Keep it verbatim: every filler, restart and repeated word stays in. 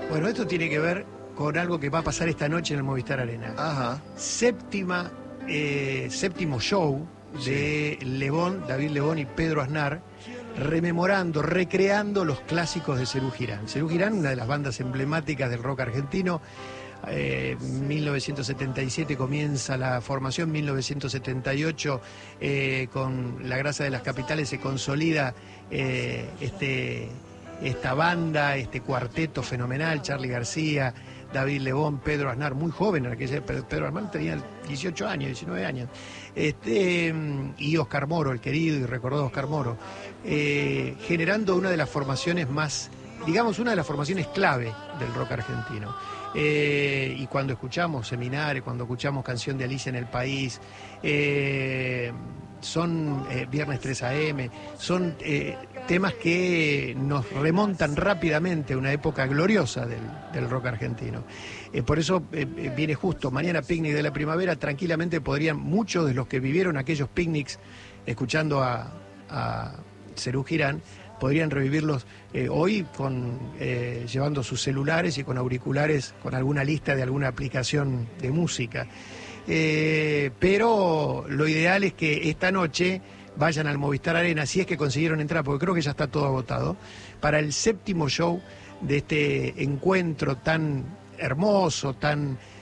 Bueno, esto tiene que ver con algo que va a pasar esta noche en el Movistar Arena. Ajá. Séptima, eh, séptimo show de sí. Lebón, David Lebón y Pedro Aznar, rememorando, recreando los clásicos de Serú Girán. Serú Girán, una de las bandas emblemáticas del rock argentino. Eh, mil novecientos setenta y siete comienza la formación, mil novecientos setenta y ocho eh, con La Grasa de las Capitales se consolida eh, este, esta banda, este cuarteto fenomenal, Charly García, David Lebón, Pedro Aznar, muy joven, en aquella, Pedro Aznar tenía dieciocho años, diecinueve años, este, y Oscar Moro, el querido y recordado Oscar Moro, eh, generando una de las formaciones más, digamos, una de las formaciones clave del rock argentino. Eh, y cuando escuchamos Seminario, cuando escuchamos Canción de Alicia en el País, eh, son eh, Viernes tres a eme, son eh, temas que nos remontan rápidamente a una época gloriosa del, del rock argentino. Eh, por eso eh, viene justo, mañana Picnic de la Primavera, tranquilamente podrían muchos de los que vivieron aquellos picnics escuchando a, a Serú Girán, podrían revivirlos eh, hoy con eh, llevando sus celulares y con auriculares, con alguna lista de alguna aplicación de música. Eh, pero lo ideal es que esta noche vayan al Movistar Arena, si es que consiguieron entrar, porque creo que ya está todo agotado, para el séptimo show de este encuentro tan hermoso, tan